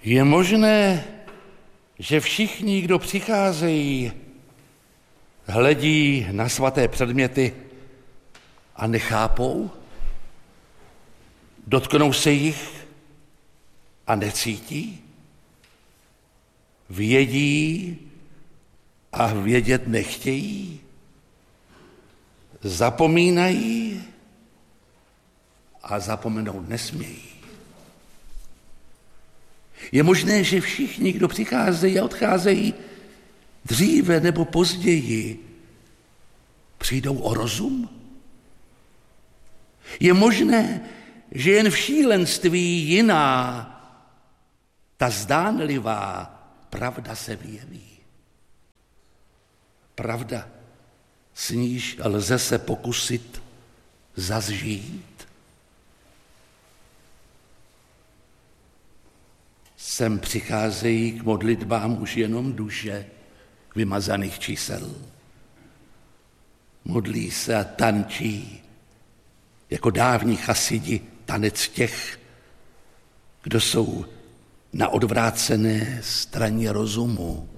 Je možné, že všichni, kdo přicházejí, hledí na svaté předměty a nechápou? Dotknou se jich a necítí? Vědí a vědět nechtějí? Zapomínají a zapomenout nesmějí? Je možné, že všichni, kdo přicházejí a odcházejí, dříve nebo později přijdou o rozum? Je možné, že jen v šílenství jiná, ta zdánlivá pravda se vyjeví? Pravda, s níž lze se pokusit zas žít? Sem přicházejí k modlitbám už jenom duše vymazaných čísel. Modlí se a tančí jako dávní chasidi tanec těch, kdo jsou na odvrácené straně rozumu.